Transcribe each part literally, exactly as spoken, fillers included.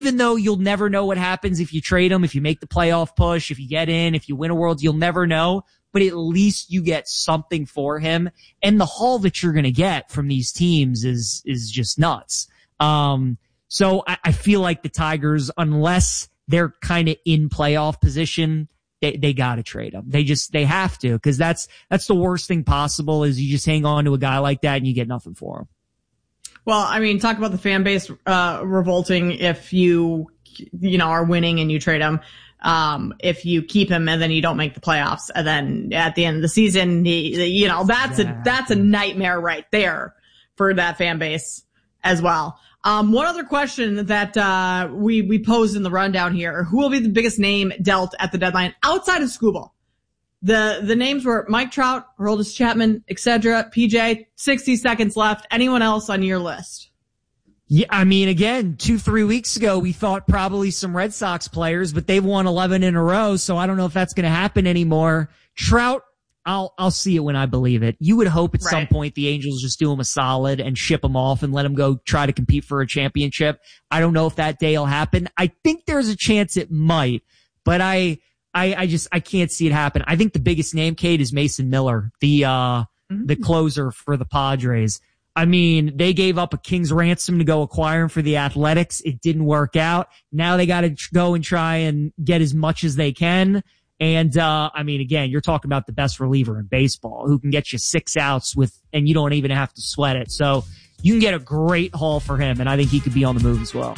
even though you'll never know what happens if you trade him, if you make the playoff push, if you get in, if you win a World, you'll never know. But at least you get something for him. And the haul that you're going to get from these teams is, is just nuts. Um, so I, I feel like the Tigers, unless they're kind of in playoff position, they, they got to trade him. They just, they have to, because that's, that's the worst thing possible is you just hang on to a guy like that and you get nothing for him. Well, I mean, talk about the fan base, uh, revolting if you, you know, are winning and you trade him. Um, if you keep him and then you don't make the playoffs, and then at the end of the season, he, you know, that's yeah. a, that's a nightmare right there for that fan base as well. Um, one other question that, uh, we, we posed in the rundown here, who will be the biggest name dealt at the deadline outside of Skubal? The, the names were Mike Trout, Aroldis Chapman, et cetera. P J, sixty seconds left. Anyone else on your list? Yeah, I mean, again, two, three weeks ago, we thought probably some Red Sox players, but they've won eleven in a row, so I don't know if that's going to happen anymore. Trout, I'll, I'll see it when I believe it. You would hope at right. some point the Angels just do him a solid and ship him off and let him go try to compete for a championship. I don't know if that day will happen. I think there's a chance it might, but I, I, I just, I can't see it happen. I think the biggest name, Kate, is Mason Miller, the, uh, mm-hmm. the closer for the Padres. I mean, they gave up a king's ransom to go acquire him for the Athletics. It didn't work out. Now they got to go and try and get as much as they can. And, uh, I mean, again, you're talking about the best reliever in baseball who can get you six outs with, and you don't even have to sweat it. So you can get a great haul for him. And I think he could be on the move as well.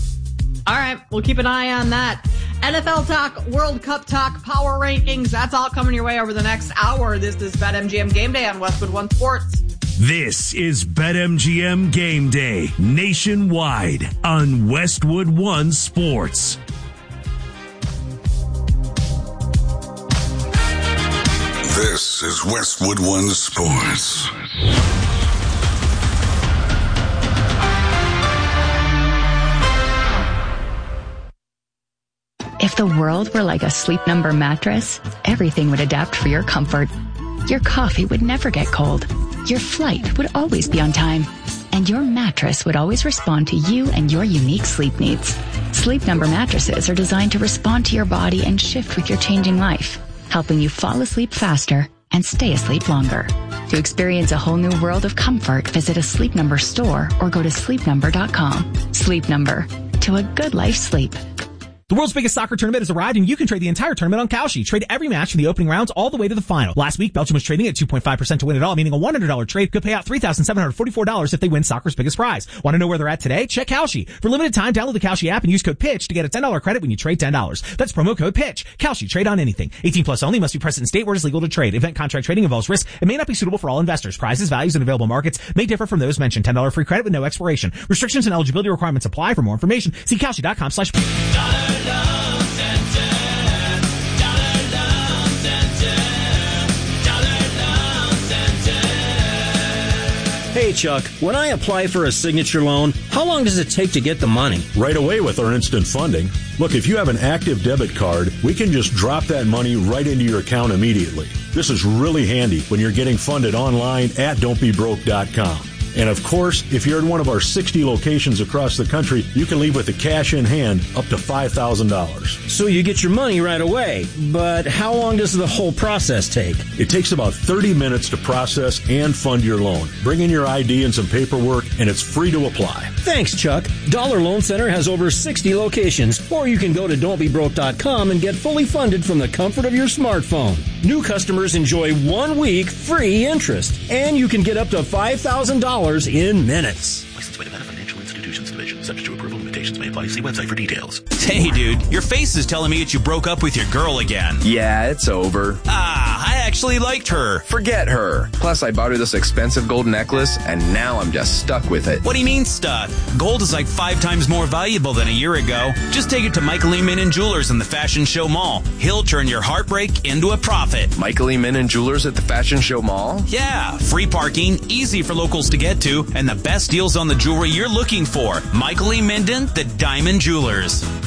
All right. We'll keep an eye on that. N F L talk, World Cup talk, power rankings. That's all coming your way over the next hour. This is BetMGM Game Day on Westwood One Sports. This is BetMGM Game Day nationwide on Westwood One Sports. This is Westwood One Sports. If the world were like a Sleep Number mattress, everything would adapt for your comfort. Your coffee would never get cold. Your flight would always be on time. And your mattress would always respond to you and your unique sleep needs. Sleep Number mattresses are designed to respond to your body and shift with your changing life, helping you fall asleep faster and stay asleep longer. To experience a whole new world of comfort, visit a Sleep Number store or go to sleep number dot com. Sleep Number. To a good life sleep. The world's biggest soccer tournament has arrived, and you can trade the entire tournament on Kalshi. Trade every match from the opening rounds all the way to the final. Last week, Belgium was trading at two point five percent to win it all, meaning a one hundred dollars trade could pay out three thousand seven hundred forty-four dollars if they win soccer's biggest prize. Want to know where they're at today? Check Kalshi. For limited time, download the Kalshi app and use code PITCH to get a ten dollars credit when you trade ten dollars. That's promo code PITCH. Kalshi. Trade on anything. eighteen plus only. Must be present in state where it is legal to trade. Event contract trading involves risk and may not be suitable for all investors. Prizes, values, and available markets may differ from those mentioned. ten dollars free credit with no expiration. Restrictions and eligibility requirements apply. For more information, see Kalshi dot com slash Hey, Chuck, when I apply for a signature loan, how long does it take to get the money? Right away with our instant funding. Look, if you have an active debit card, we can just drop that money right into your account immediately. This is really handy when you're getting funded online at don't be broke dot com. And of course, if you're in one of our sixty locations across the country, you can leave with the cash in hand up to five thousand dollars. So you get your money right away, but how long does the whole process take? It takes about thirty minutes to process and fund your loan. Bring in your I D and some paperwork, and it's free to apply. Thanks, Chuck. Dollar Loan Center has over sixty locations, or you can go to don't be broke dot com and get fully funded from the comfort of your smartphone. New customers enjoy one week free interest, and you can get up to five thousand dollars in minutes. Licensed by Nevada Financial Institutions Division. Subject to approval. Limitations may apply. See website for details. Hey, dude, your face is telling me that you broke up with your girl again. Yeah, it's over. Ah, I actually liked her. Forget her. Plus, I bought her this expensive gold necklace, and now I'm just stuck with it. What do you mean stuck? Gold is like five times more valuable than a year ago. Just take it to Michael E. Minnan Jewelers in the Fashion Show Mall. He'll turn your heartbreak into a profit. Michael E. Minnan Jewelers at the Fashion Show Mall? Yeah, free parking, easy for locals to get to, and the best deals on the jewelry you're looking for. Michael E. Minden, the Diamond Jewelers.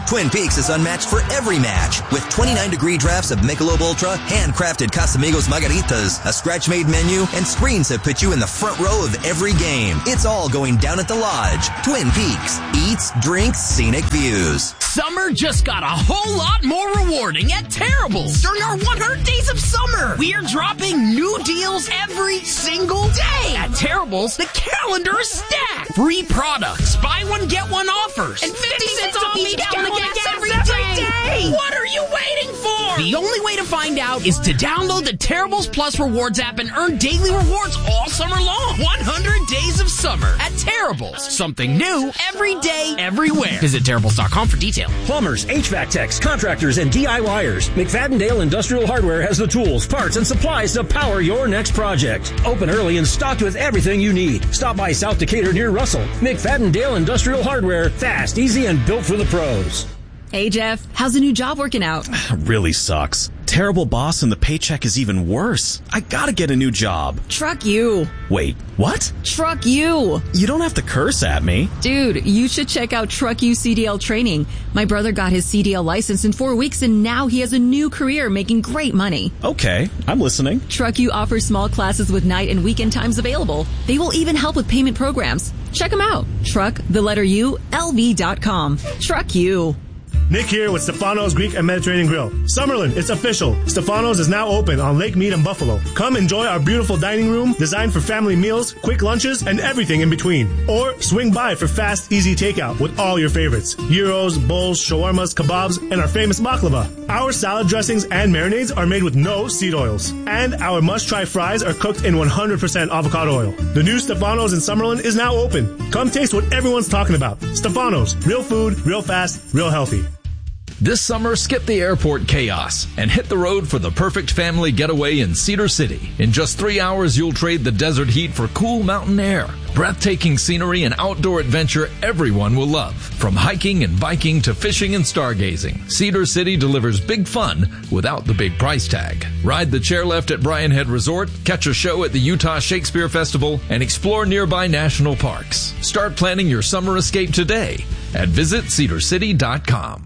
Twin Peaks is unmatched for every match. With twenty-nine degree drafts of Michelob Ultra, handcrafted Casamigos margaritas, a scratch-made menu, and screens that put you in the front row of every game. It's all going down at the Lodge. Twin Peaks. Eats, drinks, scenic views. Summer just got a whole lot more rewarding at Terrible's. During our one hundred days of summer, we are dropping new deals every single day. At Terrible's, the calendar is stacked. Free products, buy one, get one offers, and fifty cents off each gallon of gas every day. What are you waiting for? The only way to find out is to download the Terrible's Plus Rewards app and earn daily rewards all summer long. one hundred days of summer at Terrible's. Something new every day, everywhere. Visit Terrible's dot com for details. Plumbers, H V A C techs, contractors, and D I Y ers. McFadden-Dale Industrial Hardware has the tools, parts, and supplies to power your next project. Open early and stocked with everything you need. Stop by South Decatur near Russell. McFadden-Dale Industrial Hardware. Fast, easy, and built for the pros. Hey, Jeff. How's the new job working out? Really sucks. Terrible boss and the paycheck is even worse. I gotta get a new job. Truck you. Wait, what? Truck you. You don't have to curse at me. Dude, you should check out Truck You C D L training. My brother got his C D L license in four weeks and now he has a new career making great money. Okay, I'm listening. Truck You offers small classes with night and weekend times available. They will even help with payment programs. Check them out. Truck, the letter U, L V dot com. Truck You. Nick here with Stefano's Greek and Mediterranean Grill. Summerlin, it's official. Stefano's is now open on Lake Mead and Buffalo. Come enjoy our beautiful dining room designed for family meals, quick lunches, and everything in between. Or swing by for fast, easy takeout with all your favorites. Gyros, bowls, shawarmas, kebabs, and our famous baklava. Our salad dressings and marinades are made with no seed oils. And our must-try fries are cooked in one hundred percent avocado oil. The new Stefano's in Summerlin is now open. Come taste what everyone's talking about. Stefano's. Real food, real fast, real healthy. This summer, skip the airport chaos and hit the road for the perfect family getaway in Cedar City. In just three hours, you'll trade the desert heat for cool mountain air, breathtaking scenery, and outdoor adventure everyone will love. From hiking and biking to fishing and stargazing, Cedar City delivers big fun without the big price tag. Ride the chairlift at Bryan Head Resort, catch a show at the Utah Shakespeare Festival, and explore nearby national parks. Start planning your summer escape today at visit cedar city dot com.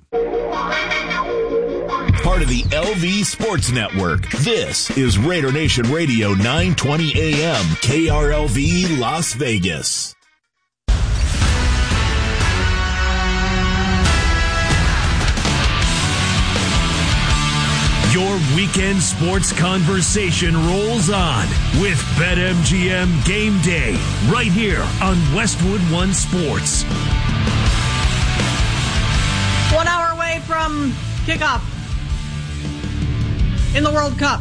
Part of the L V Sports Network. This is Raider Nation Radio nine twenty A M K R L V Las Vegas. Your weekend sports conversation rolls on with BetMGM Game Day right here on Westwood One Sports. One hour away from kickoff in the World Cup.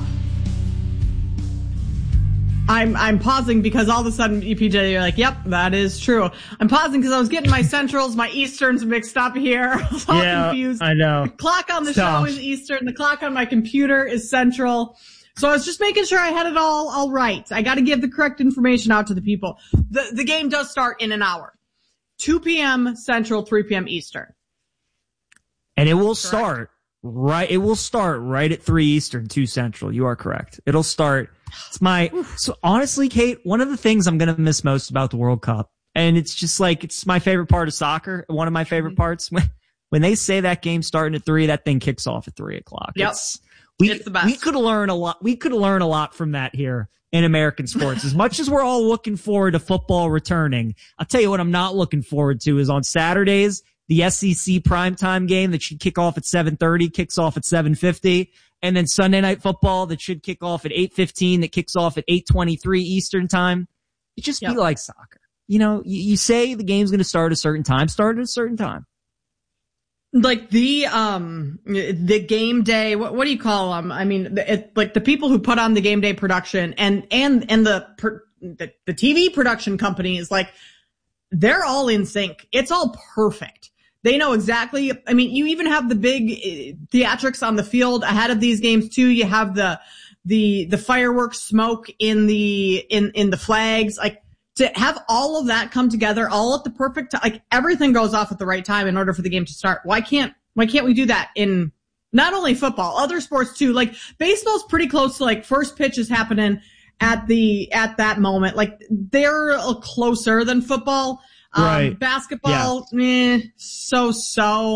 I'm I'm pausing because all of a sudden, E P J, you're like, yep, that is true. I'm pausing because I was getting my Centrals, my Easterns mixed up here. I was all yeah, confused. I know. The clock on the Stop. show is Eastern. The clock on my computer is Central. So I was just making sure I had it all all right. I got to give the correct information out to the people. The the game does start in an hour. two p.m. Central, three p.m. Eastern. And it will start right. It will start right at three Eastern, two Central. You are correct. It'll start. It's my, so honestly, Kate, one of the things I'm going to miss most about the World Cup, and it's just like, it's my favorite part of soccer. One of my favorite parts when, when they say that game starting at three, that thing kicks off at three o'clock. Yep. It's, we, it's the best. We could learn a lot. We could learn a lot from that here in American sports. As much as we're all looking forward to football returning, I'll tell you what I'm not looking forward to is on Saturdays, the S E C primetime game that should kick off at seven thirty kicks off at seven fifty. And then Sunday night football that should kick off at eight fifteen that kicks off at eight twenty-three Eastern time. It just yep. be like soccer. You know, you, you say the game's going to start at a certain time, start at a certain time. Like the, um, the game day, what, what do you call them? I mean, it, like the people who put on the game day production and, and, and the, the, the T V production companies, like they're all in sync. It's all perfect. They know exactly. I mean, you even have the big theatrics on the field ahead of these games too. You have the, the, the fireworks smoke in the, in, in the flags. Like to have all of that come together all at the perfect time, like everything goes off at the right time in order for the game to start. Why can't, why can't we do that in not only football, other sports too? Like baseball's pretty close to like first pitch is happening at the, at that moment. Like they're closer than football. Um, right. Basketball, yeah. eh, so, so.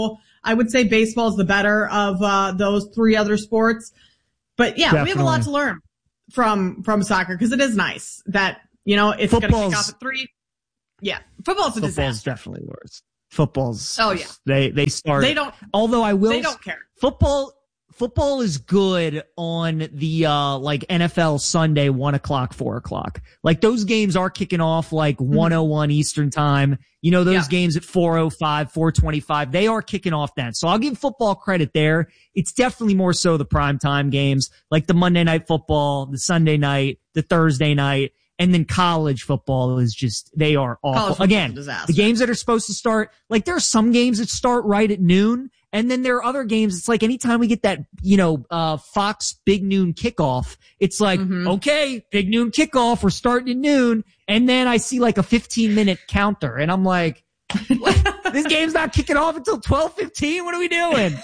I would say baseball is the better of uh, those three other sports. But yeah, Definitely. we have a lot to learn from from soccer because it is nice that, you know, it's going to kick off at three. Yeah, football's a Football's disaster. definitely worse. Football's. Oh yeah. They they start. They don't. Although I will. They don't care. Football. Football is good on the, uh, like N F L Sunday, one o'clock, four o'clock. Like those games are kicking off like mm-hmm. one oh one Eastern time. You know, those yeah. games at four oh five, four twenty-five, they are kicking off then. So I'll give football credit there. It's definitely more so the primetime games, like the Monday night football, the Sunday night, the Thursday night, and then college football is just, they are awful. Again, the games that are supposed to start, like there are some games that start right at noon. And then there are other games. It's like anytime we get that, you know, uh, Fox big noon kickoff, it's like, mm-hmm. okay, big noon kickoff. We're starting at noon. And then I see like a fifteen minute counter and I'm like, this game's not kicking off until twelve fifteen. What are we doing?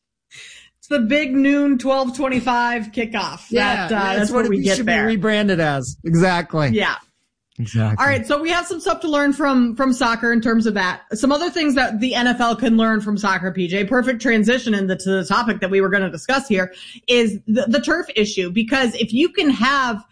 It's the big noon twelve twenty-five kickoff. Yeah. That, uh, that's, that's what what we it get should there. be rebranded as. Exactly. Yeah. Exactly. All right, so we have some stuff to learn from from soccer in terms of that. Some other things that the N F L can learn from soccer, P J. Perfect transition into the topic that we were going to discuss here is the, the turf issue. Because if you can have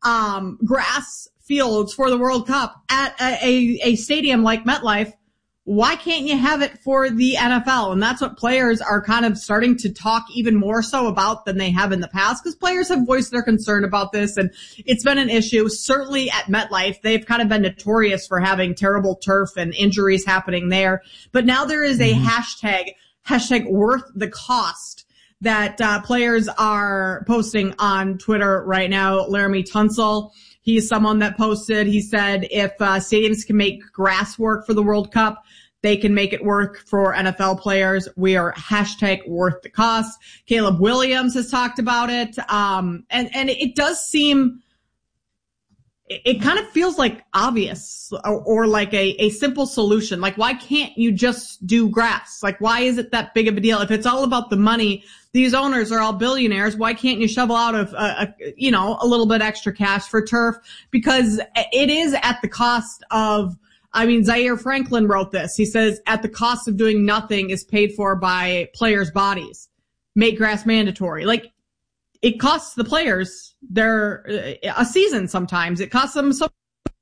um grass fields for the World Cup at a, a, a stadium like MetLife, why can't you have it for the N F L? And that's what players are kind of starting to talk even more so about than they have in the past, because players have voiced their concern about this, and it's been an issue. Certainly at MetLife, they've kind of been notorious for having terrible turf and injuries happening there. But now there is a mm-hmm. hashtag, hashtag worth the cost that uh, players are posting on Twitter right now. Laramie Tunsil, he's someone that posted, he said, if uh, stadiums can make grass work for the World Cup, they can make it work for N F L players. We are hashtag worth the cost. Caleb Williams has talked about it. Um, and, and it does seem, it, it kind of feels like obvious or, or like a, a simple solution. Like, why can't you just do grass? Like, why is it that big of a deal? If it's all about the money, these owners are all billionaires. Why can't you shovel out of, uh, a, you know, a little bit extra cash for turf? Because it is at the cost of, I mean, Zaire Franklin wrote this. He says, at the cost of doing nothing is paid for by players' bodies. Make grass mandatory. Like, it costs the players their, a season sometimes. It costs them so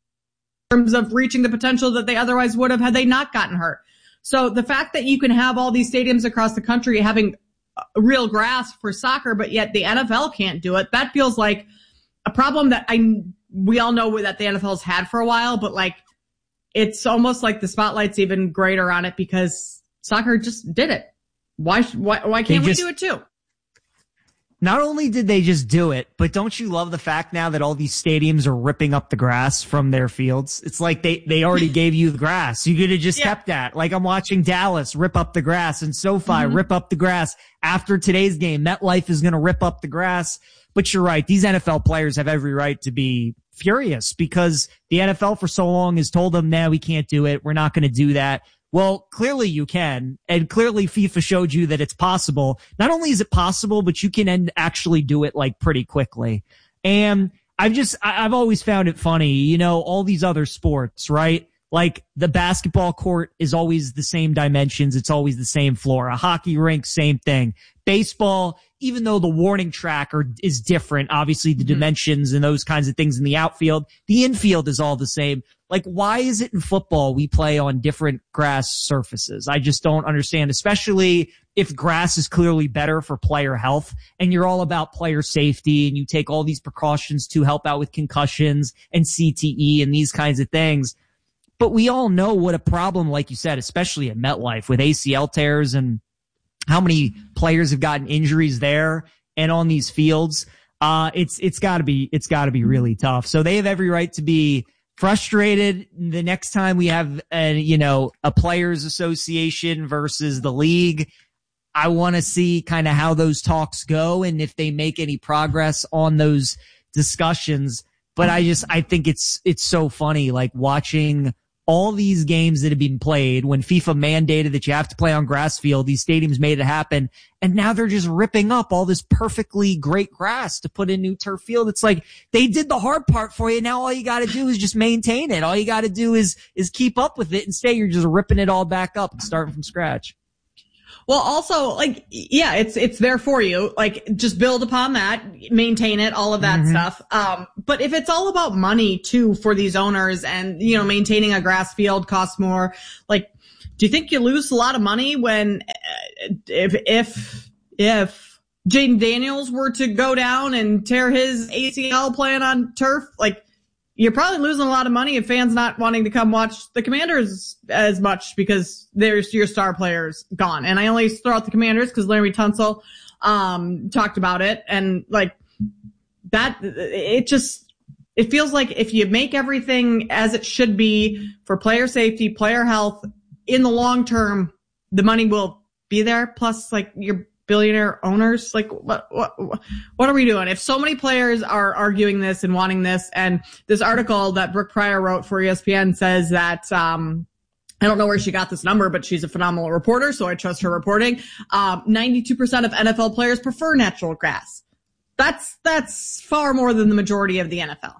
in terms of reaching the potential that they otherwise would have had they not gotten hurt. So the fact that you can have all these stadiums across the country having real grass for soccer, but yet the N F L can't do it, that feels like a problem that I, we all know that the N F L's had for a while, but like, it's almost like the spotlight's even greater on it because soccer just did it. Why, why, why can't just, we do it too? Not only did they just do it, but don't you love the fact now that all these stadiums are ripping up the grass from their fields? It's like they, they already gave you the grass. You could have just yeah. kept that. Like I'm watching Dallas rip up the grass and SoFi mm-hmm. rip up the grass. After today's game, MetLife is going to rip up the grass. But you're right. These N F L players have every right to be furious because the N F L for so long has told them, nah, we can't do it. We're not going to do that. Well, clearly you can. And clearly FIFA showed you that it's possible. Not only is it possible, but you can end, actually do it like pretty quickly. And I've just, I've always found it funny, you know, all these other sports, right? Like the basketball court is always the same dimensions. It's always the same floor. A hockey rink, same thing. Baseball, even though the warning track are, is different, obviously the mm-hmm. dimensions and those kinds of things in the outfield, the infield is all the same. Like, why is it in football we play on different grass surfaces? I just don't understand, especially if grass is clearly better for player health and you're all about player safety and you take all these precautions to help out with concussions and C T E and these kinds of things. But we all know what a problem, like you said, especially at MetLife with A C L tears and how many players have gotten injuries there and on these fields. Uh, it's, it's gotta be, it's gotta be really tough. So they have every right to be frustrated the next time we have a, you know, a players association versus the league. I want to see kind of how those talks go and if they make any progress on those discussions. But I just, I think it's, it's so funny, like watching all these games that have been played when FIFA mandated that you have to play on grass field. These stadiums made it happen. And now they're just ripping up all this perfectly great grass to put in new turf field. It's like they did the hard part for you. Now all you got to do is just maintain it. All you got to do is, is keep up with it. Instead, you're just ripping it all back up and starting from scratch. Well, also, like, yeah, it's, it's there for you. Like, just build upon that, maintain it, all of that mm-hmm. stuff. Um, but if it's all about money too for these owners and, you know, maintaining a grass field costs more, like, do you think you lose a lot of money when, uh, if, if, if Jaden Daniels were to go down and tear his A C L playing on turf? Like, you're probably losing a lot of money if fans not wanting to come watch the Commanders as much because there's your star players gone. And I only throw out the Commanders because Larry Tunsil, um, talked about it. And like that, it just, it feels like if you make everything as it should be for player safety, player health in the long term, the money will be there. Plus like your billionaire owners, like what, what, what are we doing? If so many players are arguing this and wanting this, and this article that Brooke Pryor wrote for E S P N says that, um, I don't know where she got this number, but she's a phenomenal reporter, so I trust her reporting. Um, ninety-two percent of N F L players prefer natural grass. That's, that's far more than the majority of the N F L.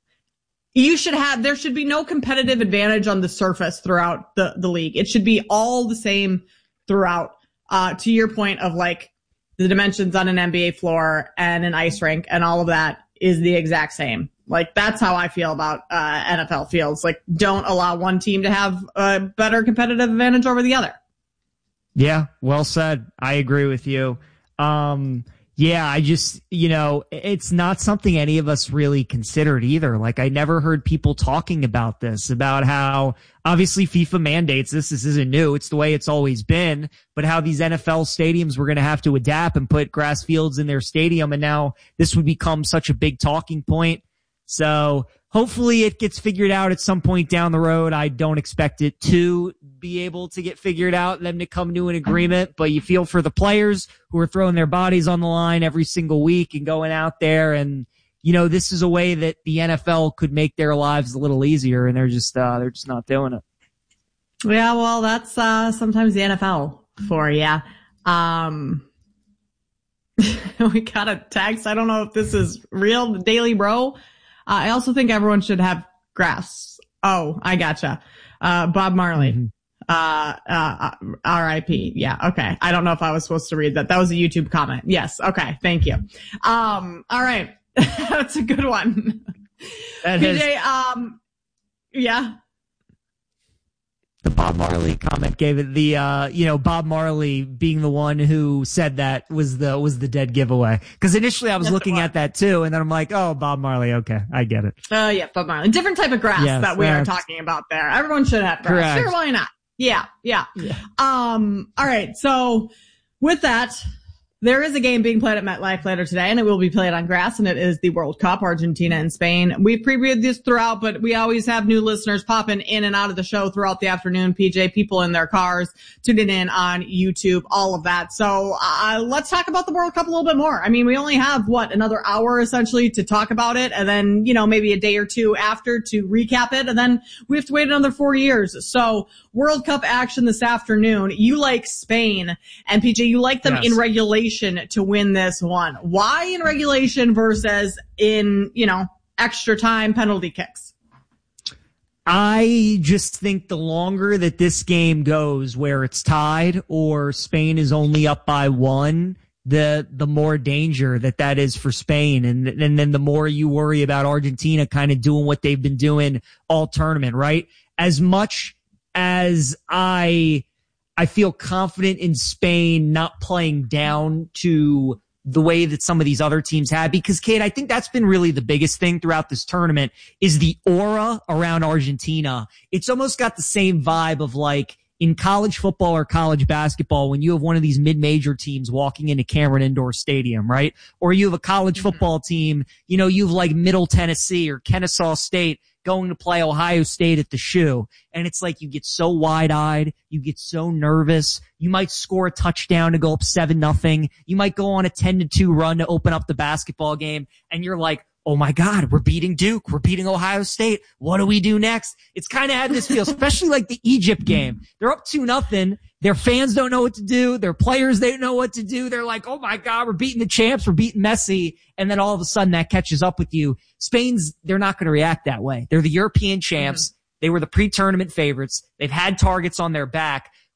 You should have, there should be no competitive advantage on the surface throughout the, the league. It should be all the same throughout. Uh, to your point of like the dimensions on an N B A floor and an ice rink and all of that is the exact same. Like that's how I feel about, uh, N F L fields. Like don't allow one team to have a better competitive advantage over the other. Yeah. Well said. I agree with you. Um, yeah, I just, you know, it's not something any of us really considered either. Like I never heard people talking about this, about how obviously FIFA mandates this. This isn't new. It's the way it's always been, but how these N F L stadiums were going to have to adapt and put grass fields in their stadium. And now this would become such a big talking point. So hopefully it gets figured out at some point down the road. I don't expect it to be able to get figured out, them to come to an agreement, but you feel for the players who are throwing their bodies on the line every single week and going out there. And, you know, this is a way that the N F L could make their lives a little easier, and they're just, uh, they're just not doing it. Yeah, well, that's, uh, sometimes the N F L for you. Um, we got a text. I don't know if this is real. The Daily Bro. Uh, I also think everyone should have grass. Oh, I gotcha. Uh, Bob Marley. Mm-hmm. Uh, uh, R I P. Yeah. Okay. I don't know if I was supposed to read that. That was a YouTube comment. Yes. Okay. Thank you. Um, all right. That's a good one. That P J, is- um, yeah. The Bob Marley comment gave it the, uh, you know, Bob Marley being the one who said that was the, was the dead giveaway. Cause initially I was That's looking at that too. And then I'm like, oh, Bob Marley. Okay. I get it. Oh, uh, yeah. Bob Marley. Different type of grass yes, that we are talking about there. Everyone should have grass. Correct. Sure. Why not? Yeah, yeah. Yeah. Um, all right. So with that, there is a game being played at MetLife later today, and it will be played on grass, and it is the World Cup, Argentina and Spain. We've previewed this throughout, but we always have new listeners popping in and out of the show throughout the afternoon. P J, people in their cars, tuning in on YouTube, all of that. So uh, let's talk about the World Cup a little bit more. I mean, we only have, what, another hour essentially to talk about it, and then, you know, maybe a day or two after to recap it, and then we have to wait another four years. So World Cup action this afternoon. You like Spain, and P J, you like them yes. in regulation to win this one. Why in regulation versus in, you know, extra time penalty kicks? I just think the longer that this game goes where it's tied or Spain is only up by one, the the more danger that that is for Spain. And, and then the more you worry about Argentina kind of doing what they've been doing all tournament, right? As much as I... I feel confident in Spain not playing down to the way that some of these other teams have, because Kate, I think that's been really the biggest thing throughout this tournament is the aura around Argentina. It's almost got the same vibe of like in college football or college basketball when you have one of these mid-major teams walking into Cameron Indoor Stadium, right? Or you have a college football team, you know, you have like Middle Tennessee or Kennesaw State going to play Ohio State at the Shoe. And it's like you get so wide-eyed, you get so nervous. You might score a touchdown to go up seven nothing. You might go on a ten to two run to open up the basketball game, and you're like, oh my God, we're beating Duke. We're beating Ohio State. What do we do next? It's kind of had this feel, especially like the Egypt game. They're up two nothing. Their fans don't know what to do. Their players, they don't know what to do. They're like, oh my God, we're beating the champs. We're beating Messi. And then all of a sudden that catches up with you. Spain's, they're not going to react that way. They're the European champs. Mm-hmm. They were the pre-tournament favorites. They've had targets on their back.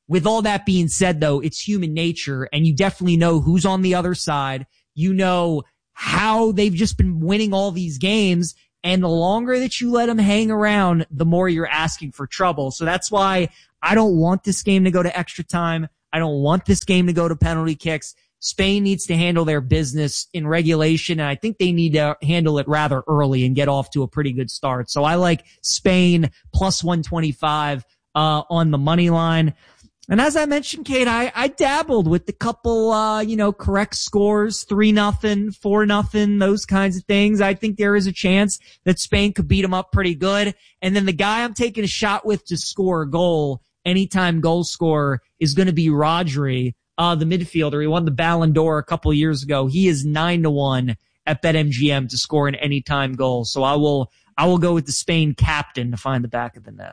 with all that being said, though, it's human nature, and you definitely know who's on the other side. You know how they've just been winning all these games, and the longer that you let them hang around, the more you're asking for trouble. So that's why I don't want this game to go to extra time. I don't want this game to go to penalty kicks. Spain needs to handle their business in regulation, and I think they need to handle it rather early and get off to a pretty good start. So I like Spain plus one twenty-five uh on the money line. And as I mentioned, Kate, I, I dabbled with the couple, uh, you know, correct scores, three nothing, four nothing, those kinds of things. I think there is a chance that Spain could beat them up pretty good. And then the guy I'm taking a shot with to score a goal, anytime goal scorer, is going to be Rodri, uh, the midfielder. He won the Ballon d'Or a couple of years ago. He is nine to one at BetMGM to score an anytime goal. So I will, I will go with the Spain captain to find the back of the net.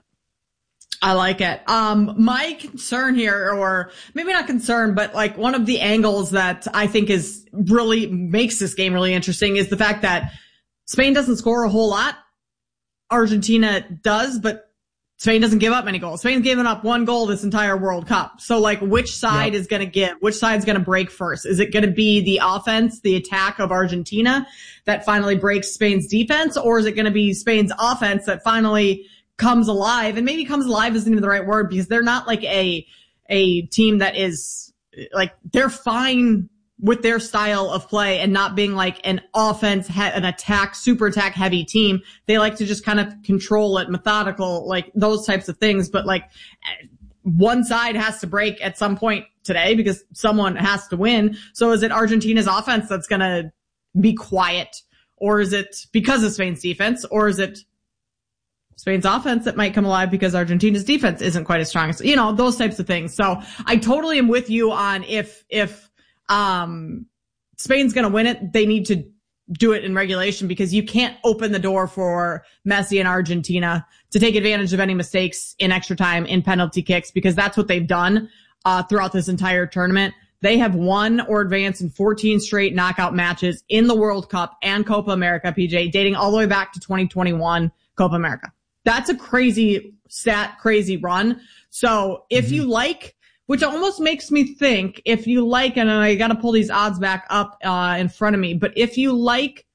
I like it. Um, my concern here, or maybe not concern, but like one of the angles that I think is really makes this game really interesting is the fact that Spain doesn't score a whole lot. Argentina does, but Spain doesn't give up many goals. Spain's given up one goal this entire World Cup. So like which side yep. is going to give, which side's going to break first? Is it going to be the offense, the attack of Argentina that finally breaks Spain's defense? Or is it going to be Spain's offense that finally comes alive? And maybe comes alive isn't even the right word, because they're not like a, a team that is like, they're fine with their style of play and not being like an offense, an attack, super attack heavy team. They like to just kind of control it, methodical, like those types of things. But like one side has to break at some point today because someone has to win. So is it Argentina's offense that's going to be quiet, or is it because of Spain's defense, or is it Spain's offense that might come alive because Argentina's defense isn't quite as strong? So, you know, those types of things. So I totally am with you on if, if, um, Spain's going to win it, they need to do it in regulation, because you can't open the door for Messi and Argentina to take advantage of any mistakes in extra time, in penalty kicks, because that's what they've done, uh, throughout this entire tournament. They have won or advanced in fourteen straight knockout matches in the World Cup and Copa America, P J, dating all the way back to twenty twenty-one Copa America. That's a crazy stat, crazy run. So if mm-hmm. you like, which almost makes me think, if you like, and I got to pull these odds back up uh in front of me, but if you like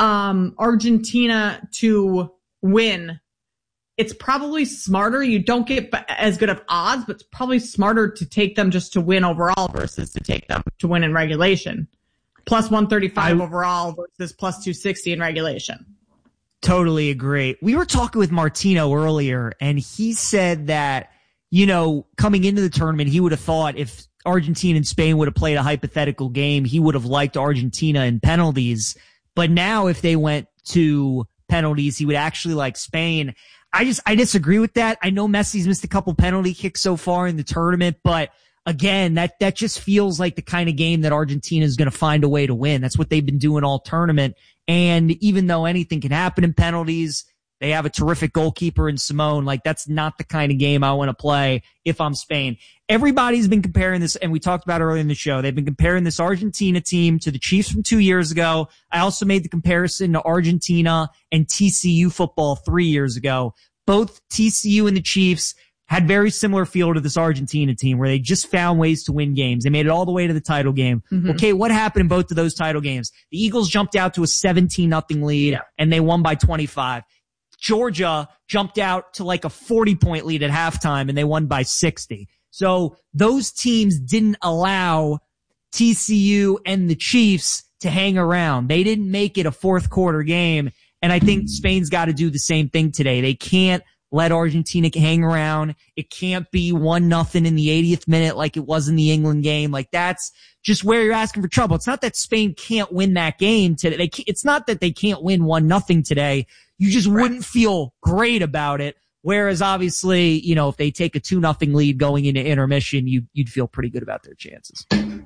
um Argentina to win, it's probably smarter. You don't get as good of odds, but it's probably smarter to take them just to win overall versus to take them to win in regulation. Plus one thirty-five I, overall versus plus two sixty in regulation. Totally agree. We were talking with Martino earlier, and he said that, you know, coming into the tournament, he would have thought if Argentina and Spain would have played a hypothetical game, he would have liked Argentina in penalties. But now if they went to penalties, he would actually like Spain. I just, I disagree with that. I know Messi's missed a couple penalty kicks so far in the tournament, but again, that, that just feels like the kind of game that Argentina is going to find a way to win. That's what they've been doing all tournament. And even though anything can happen in penalties, they have a terrific goalkeeper in Simone. Like, that's not the kind of game I want to play if I'm Spain. Everybody's been comparing this, and we talked about earlier in the show, they've been comparing this Argentina team to the Chiefs from two years ago. I also made the comparison to Argentina and T C U football three years ago. Both T C U and the Chiefs had very similar feel to this Argentina team, where they just found ways to win games. They made it all the way to the title game. Mm-hmm. Okay, what happened in both of those title games? The Eagles jumped out to a seventeen nothing lead, yeah. and they won by twenty-five. Georgia jumped out to like a forty point lead at halftime, and they won by sixty. So those teams didn't allow T C U and the Chiefs to hang around. They didn't make it a fourth quarter game, and I think Spain's got to do the same thing today. They can't let Argentina hang around. It can't be one nothing in the eightieth minute like it was in the England game. Like, that's just where you're asking for trouble. It's not that Spain can't win that game today. They can't, it's not that they can't win one nothing today. You just right. wouldn't feel great about it. Whereas obviously, you know, if they take a two nothing lead going into intermission, you, you'd feel pretty good about their chances.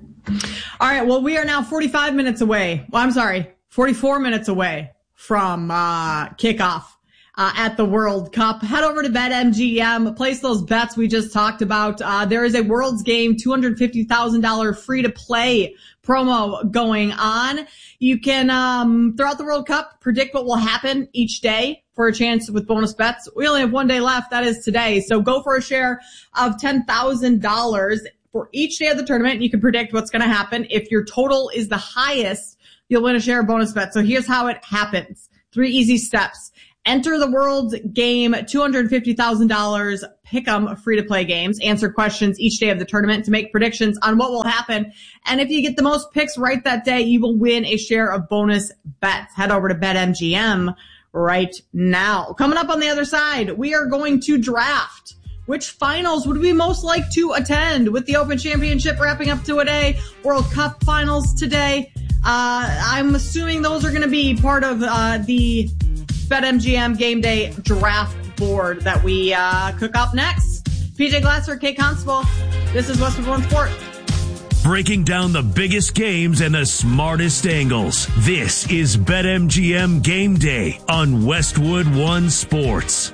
All right. Well, we are now forty-five minutes away. Well, I'm sorry, forty-four minutes away from uh kickoff. Uh, at the World Cup. Head over to BetMGM, place those bets we just talked about. Uh, there is a World's Game two hundred fifty thousand dollars free to play promo going on. You can, um, throughout the World Cup, predict what will happen each day for a chance with bonus bets. We only have one day left. That is today. So go for a share of ten thousand dollars for each day of the tournament. You can predict what's going to happen. If your total is the highest, you'll win a share of bonus bet. So here's how it happens. Three easy steps. Enter the World's Game, two hundred fifty thousand dollars Pick'em free-to-play games. Answer questions each day of the tournament to make predictions on what will happen. And if you get the most picks right that day, you will win a share of bonus bets. Head over to BetMGM right now. Coming up on the other side, we are going to draft. Which finals would we most like to attend? With the Open Championship wrapping up today, World Cup finals today. Uh, I'm assuming those are going to be part of uh, the BetMGM Game Day draft board that we uh, cook up next. P J Glasser, Kate Constable. This is Westwood One Sport. Breaking down the biggest games and the smartest angles. This is BetMGM Game Day on Westwood One Sports.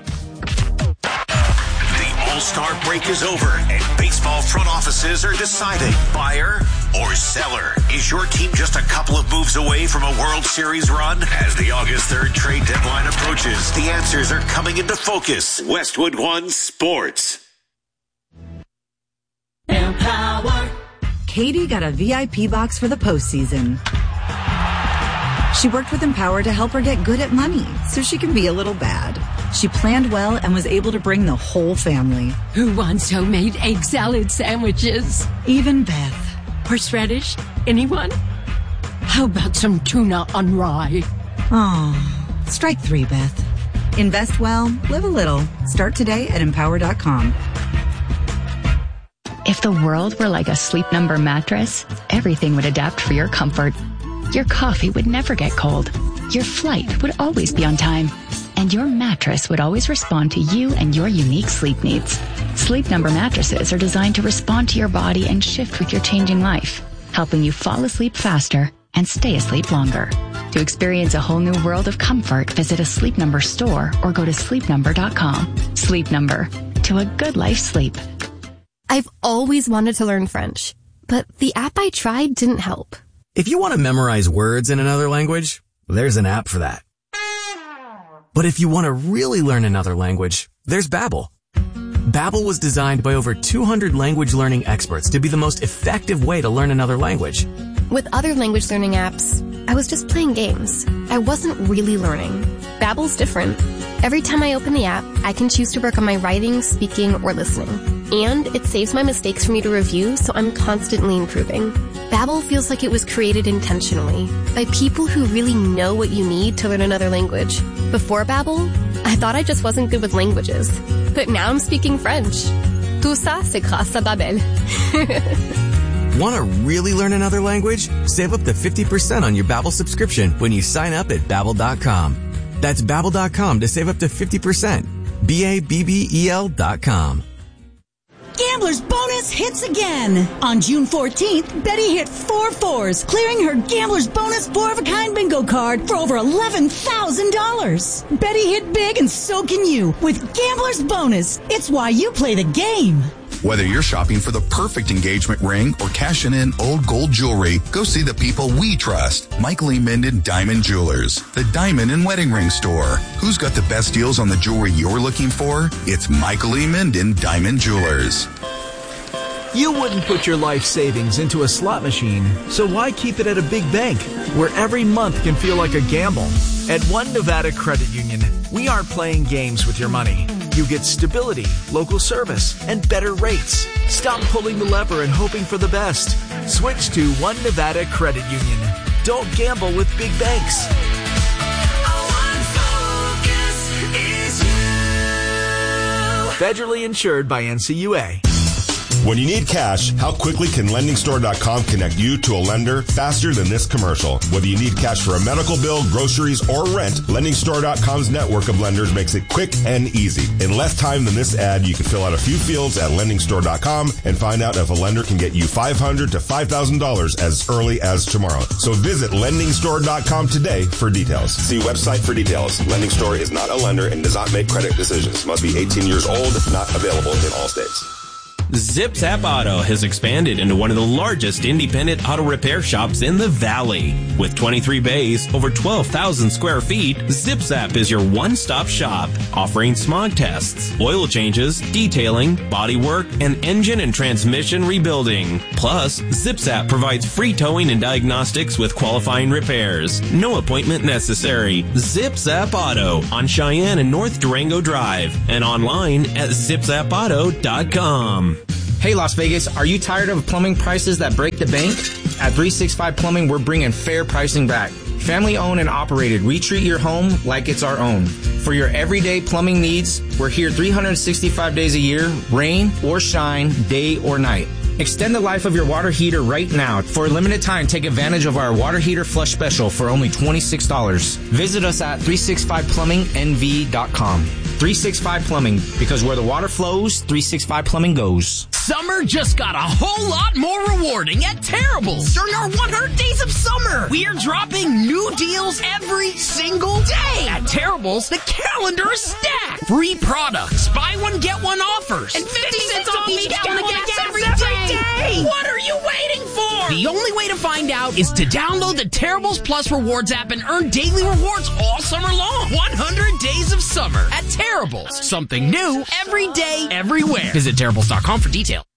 All-Star break is over and baseball front offices are deciding buyer or seller. Is your team just a couple of moves away from a World Series run? As the August third trade deadline approaches, the answers are coming into focus. Westwood One Sports. Empower. Katie got a V I P box for the postseason. She worked with Empower to help her get good at money so she can be a little bad. She planned well and was able to bring the whole family. Who wants homemade egg salad sandwiches? Even Beth. Horseradish? Anyone? How about some tuna on rye? Oh, strike three, Beth. Invest well, live a little. Start today at empower dot com. If the world were like a Sleep Number mattress, everything would adapt for your comfort. Your coffee would never get cold. Your flight would always be on time. And your mattress would always respond to you and your unique sleep needs. Sleep Number mattresses are designed to respond to your body and shift with your changing life, helping you fall asleep faster and stay asleep longer. To experience a whole new world of comfort, visit a Sleep Number store or go to sleep number dot com. Sleep Number. To a good life sleep. I've always wanted to learn French, but the app I tried didn't help. If you want to memorize words in another language, there's an app for that. But if you want to really learn another language, there's Babbel. Babbel was designed by over two hundred language learning experts to be the most effective way to learn another language. With other language learning apps, I was just playing games. I wasn't really learning. Babbel's different. Every time I open the app, I can choose to work on my writing, speaking, or listening. And it saves my mistakes for me to review, so I'm constantly improving. Babbel feels like it was created intentionally by people who really know what you need to learn another language. Before Babbel, I thought I just wasn't good with languages. But now I'm speaking French. Tout ça, c'est grâce à Babbel. Want to really learn another language? Save up to fifty percent on your Babbel subscription when you sign up at Babbel dot com. That's Babbel dot com to save up to fifty percent. B A B B E L dot com. Gambler's Bonus hits again. On June fourteenth, Betty hit four fours, clearing her Gambler's Bonus four-of-a-kind bingo card for over eleven thousand dollars. Betty hit big and so can you with Gambler's Bonus. It's why you play the game. Whether you're shopping for the perfect engagement ring or cashing in old gold jewelry, go see the people we trust. Michael E. Minden Diamond Jewelers, the diamond and wedding ring store. Who's got the best deals on the jewelry you're looking for? It's Michael E. Minden Diamond Jewelers. You wouldn't put your life savings into a slot machine, so why keep it at a big bank where every month can feel like a gamble? At One Nevada Credit Union, we aren't playing games with your money. You get stability, local service, and better rates. Stop pulling the lever and hoping for the best. Switch to One Nevada Credit Union. Don't gamble with big banks. Federally insured by N C U A. When you need cash, how quickly can lending store dot com connect you to a lender faster than this commercial? Whether you need cash for a medical bill, groceries, or rent, lending store dot com's network of lenders makes it quick and easy. In less time than this ad, you can fill out a few fields at lending store dot com and find out if a lender can get you five hundred dollars to five thousand dollars as early as tomorrow. So visit lending store dot com today for details. See website for details. Lending Store is not a lender and does not make credit decisions. Must be eighteen years old, not available in all states. ZipZap Auto has expanded into one of the largest independent auto repair shops in the Valley. With twenty-three bays, over twelve thousand square feet, ZipZap is your one-stop shop, offering smog tests, oil changes, detailing, body work, and engine and transmission rebuilding. Plus, ZipZap provides free towing and diagnostics with qualifying repairs. No appointment necessary. ZipZap Auto on Cheyenne and North Durango Drive and online at zip zap auto dot com. Hey Las Vegas, are you tired of plumbing prices that break the bank? At three sixty-five Plumbing, we're bringing fair pricing back. Family owned and operated, we treat your home like it's our own. For your everyday plumbing needs, we're here three hundred sixty-five days a year, rain or shine, day or night. Extend the life of your water heater right now. For a limited time, take advantage of our water heater flush special for only twenty-six dollars. Visit us at three sixty-five plumbing n v dot com. three sixty-five Plumbing, because where the water flows, three sixty-five Plumbing goes. Summer just got a whole lot more rewarding at Terrible's. During our one hundred days of summer, we are dropping new deals every single day. At Terrible's, the calendar is stacked. Free products, buy one, get one offers, and fifty cents off each gallon of gas every day. What are you waiting for? The only way to find out is to download the Terrible's Plus Rewards app and earn daily rewards all summer long. one hundred days of summer at Terrible's. Something new every day, everywhere. Visit Terrible's dot com for details.